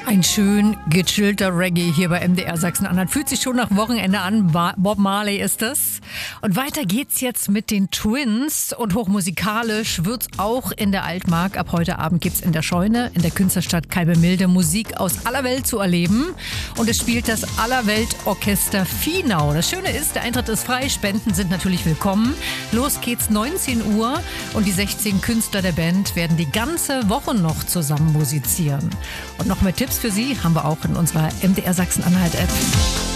Ein schön gechillter Reggae hier bei MDR Sachsen-Anhalt. Fühlt sich schon nach Wochenende an. Bob Marley ist es. Und weiter geht's jetzt mit den Twins. Und hochmusikalisch wird's auch in der Altmark. Ab heute Abend gibt's in der Scheune, in der Künstlerstadt Kalbemilde, Musik aus aller Welt zu erleben. Und es spielt das Allerweltorchester Fienau. Das Schöne ist, der Eintritt ist frei. Spenden sind natürlich willkommen. Los geht's 19 Uhr. Und die 16 Künstler der Band werden die ganze Woche noch zusammen musizieren. Und noch mehr Tipps für Sie haben wir auch in unserer MDR Sachsen-Anhalt-App.